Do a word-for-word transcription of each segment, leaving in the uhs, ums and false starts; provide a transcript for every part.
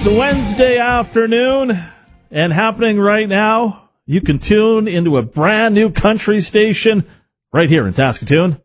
Wednesday afternoon, and happening right now, you can tune into a brand new country station right here in Saskatoon.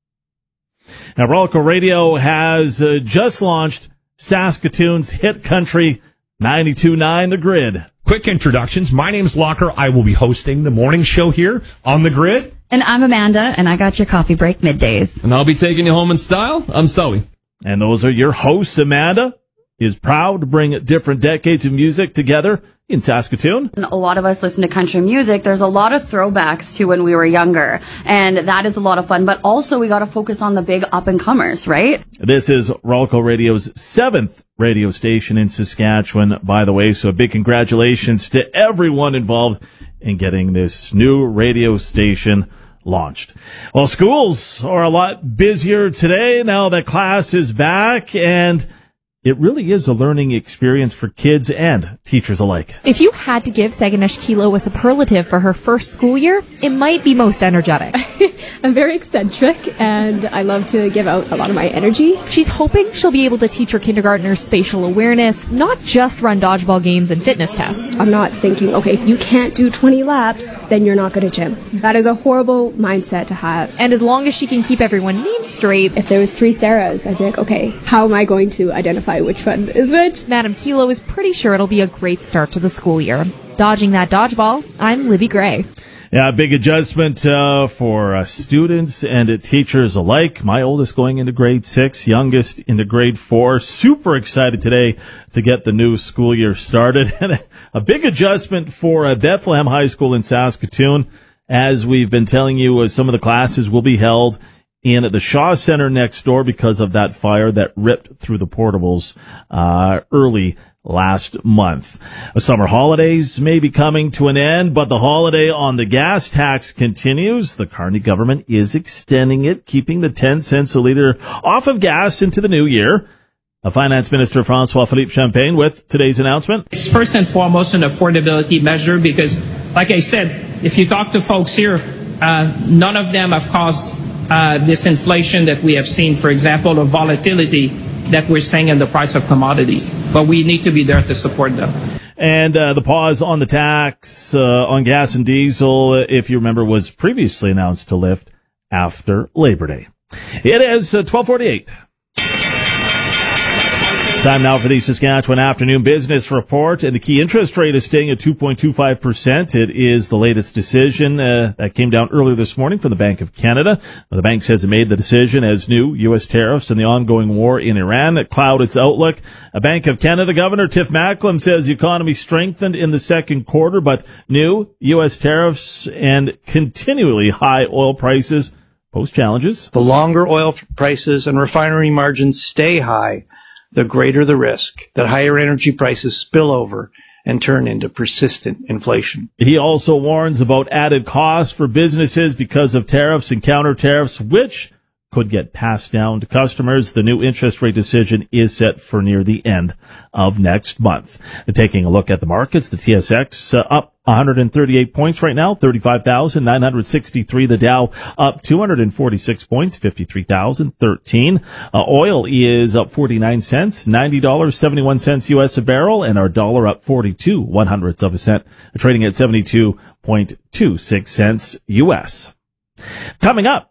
Now, Rollico Radio has uh, just launched Saskatoon's hit country ninety-two point nine The Grid. Quick introductions. My name's Locker. I will be hosting the morning show here on The Grid. And I'm Amanda, and I got your coffee break middays. And I'll be taking you home in style. I'm Sully. And those are your hosts. Amanda is proud to bring different decades of music together in Saskatoon. And a lot of us listen to country music. There's a lot of throwbacks to when we were younger, and that is a lot of fun. But also, we got to focus on the big up-and-comers, right? This is Rollico Radio's seventh radio station in Saskatchewan, by the way. So a big congratulations to everyone involved in getting this new radio station launched. Well, schools are a lot busier today now that class is back, and it really is a learning experience for kids and teachers alike. If you had to give Sagunesh Kilo a superlative for her first school year, it might be most energetic. I'm very eccentric, and I love to give out a lot of my energy. She's hoping she'll be able to teach her kindergartners spatial awareness, not just run dodgeball games and fitness tests. I'm not thinking, okay, if you can't do twenty laps, then you're not going to gym. That is a horrible mindset to have. And as long as she can keep everyone named straight, if there was three Sarahs, I'd be like, okay, how am I going to identify which one is which? Madam Kilo is pretty sure it'll be a great start to the school year. Dodging that dodgeball, I'm Libby Gray. Yeah, big adjustment uh, for uh, students and uh, teachers alike. My oldest going into grade six, youngest into grade four. Super excited today to get the new school year started. And a, a big adjustment for uh, Bethlehem High School in Saskatoon. As we've been telling you, uh, some of the classes will be held in the Shaw Center next door because of that fire that ripped through the portables uh early last month. The summer holidays may be coming to an end, but the holiday on the gas tax continues. The Carney government is extending it, keeping the ten cents a litre off of gas into the new year. A Finance Minister, François-Philippe Champagne, with today's announcement. It's first and foremost an affordability measure because, like I said, if you talk to folks here, uh, none of them have caused uh, this inflation that we have seen, for example, of volatility that we're seeing in the price of commodities. But we need to be there to support them. And uh, the pause on the tax uh, on gas and diesel, if you remember, was previously announced to lift after Labor Day. It is uh, twelve forty-eight. It's time now for the Saskatchewan Afternoon Business Report, and the key interest rate is staying at two point two five percent. It is the latest decision uh, that came down earlier this morning from the Bank of Canada. The bank says it made the decision as new U S tariffs and the ongoing war in Iran cloud its outlook. A Bank of Canada Governor Tiff Macklem says the economy strengthened in the second quarter, but new U S tariffs and continually high oil prices pose challenges. The longer oil prices and refinery margins stay high, the greater the risk that higher energy prices spill over and turn into persistent inflation. He also warns about added costs for businesses because of tariffs and counter tariffs, which could get passed down to customers. The new interest rate decision is set for near the end of next month. Taking a look at the markets, the T S X uh, up one hundred thirty-eight points right now, thirty-five thousand nine hundred sixty-three. The Dow up two hundred forty-six points, fifty-three thousand thirteen. Uh, oil is up forty-nine cents, ninety dollars and seventy-one cents U S a barrel, and our dollar up forty-two one hundredths of a cent, trading at seventy-two point two six cents U S. Coming up.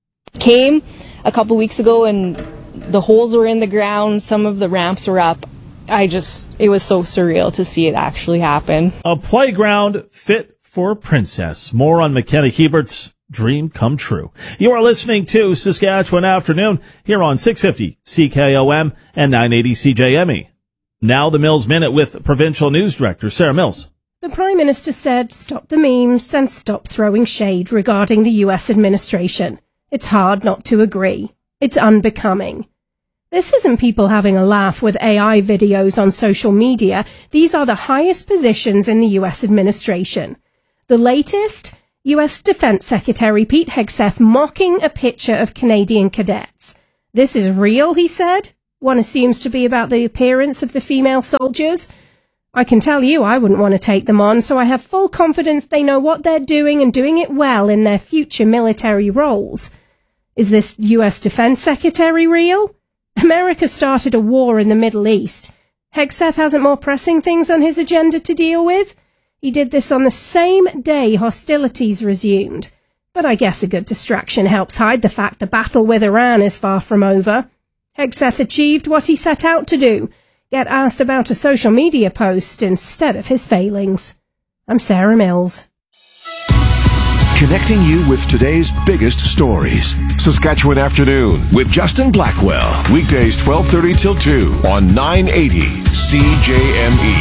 Came a couple weeks ago and the holes were in the ground, some of the ramps were up. I just, it was so surreal to see it actually happen. A playground fit for a princess. More on McKenna Hebert's dream come true. You are listening to Saskatchewan Afternoon here on six fifty C K O M and nine eighty C J M E. Now the Mills Minute with Provincial News Director Sarah Mills. The Prime Minister said stop the memes and stop throwing shade regarding the U S administration. It's hard not to agree. It's unbecoming. This isn't people having a laugh with A I videos on social media. These are the highest positions in the U S administration. The latest, U S Defense Secretary Pete Hegseth mocking a picture of Canadian cadets. This is real, he said. One assumes to be about the appearance of the female soldiers. I can tell you I wouldn't want to take them on, so I have full confidence they know what they're doing and doing it well in their future military roles. Is this U S Defense Secretary real? America started a war in the Middle East. Hegseth hasn't more pressing things on his agenda to deal with? He did this on the same day hostilities resumed. But I guess a good distraction helps hide the fact the battle with Iran is far from over. Hegseth achieved what he set out to do, get asked about a social media post instead of his failings. I'm Sarah Mills. Connecting you with today's biggest stories. Saskatchewan Afternoon with Justin Blackwell. Weekdays twelve thirty till two on nine eighty C J M E.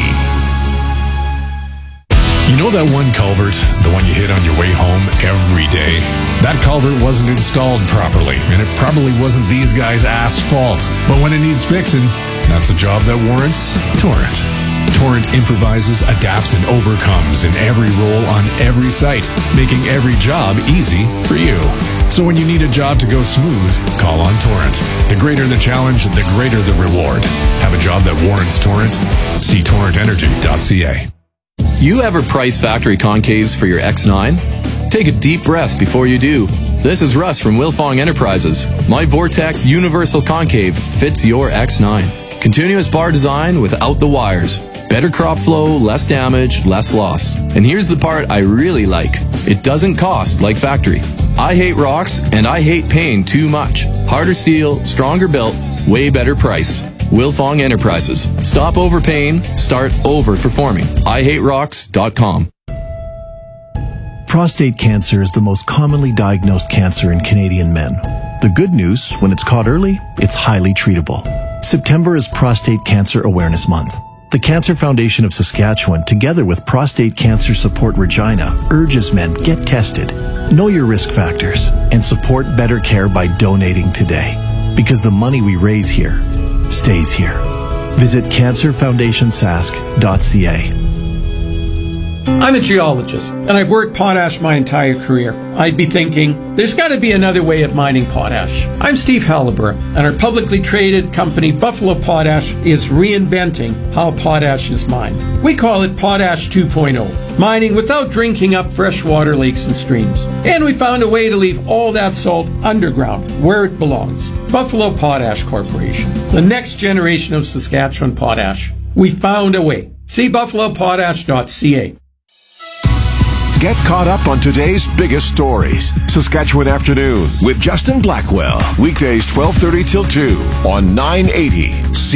You know that one culvert, the one you hit on your way home every day? That culvert wasn't installed properly, and it probably wasn't these guys' ass fault. But when it needs fixing, that's a job that warrants Torrent. Torrent improvises, adapts, and overcomes in every role on every site, making every job easy for you. So when you need a job to go smooth, call on Torrent. The greater the challenge, the greater the reward. Have a job that warrants Torrent? See torrent energy dot c a. You ever price factory concaves for your X nine? Take a deep breath before you do. This is Russ from Wilfong Enterprises. My Vortex Universal Concave fits your X nine. Continuous bar design without the wires. Better crop flow, less damage, less loss. And here's the part I really like. It doesn't cost like factory. I hate rocks and I hate paying too much. Harder steel, stronger built, way better price. Wilfong Enterprises. Stop overpaying, start overperforming. I hate rocks dot com. Prostate cancer is the most commonly diagnosed cancer in Canadian men. The good news, when it's caught early, it's highly treatable. September is Prostate Cancer Awareness Month. The Cancer Foundation of Saskatchewan, together with Prostate Cancer Support Regina, urges men get tested, know your risk factors, and support better care by donating today. Because the money we raise here stays here. Visit cancer foundation sask dot c a. I'm a geologist, and I've worked potash my entire career. I'd be thinking, there's got to be another way of mining potash. I'm Steve Halliburton, and our publicly traded company, Buffalo Potash, is reinventing how potash is mined. We call it Potash two point oh, mining without drinking up freshwater lakes and streams. And we found a way to leave all that salt underground, where it belongs. Buffalo Potash Corporation, the next generation of Saskatchewan potash. We found a way. See buffalo potash dot c a. Get caught up on today's biggest stories. Saskatchewan Afternoon with Justin Blackwell. Weekdays twelve thirty till two on nine eighty C J M E.